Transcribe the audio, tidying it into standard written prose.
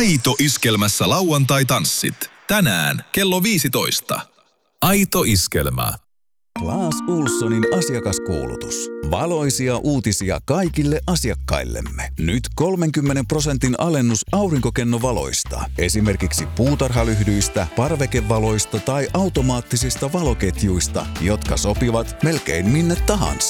Aito Iskelmässä lauantai-tanssit. Tänään kello 15. Aito Iskelmä. Claes Ohlsonin asiakaskuulutus. Valoisia uutisia kaikille asiakkaillemme. Nyt 30% alennus aurinkokennovaloista. Esimerkiksi puutarhalyhdyistä, parvekevaloista tai automaattisista valoketjuista, jotka sopivat melkein minne tahansa.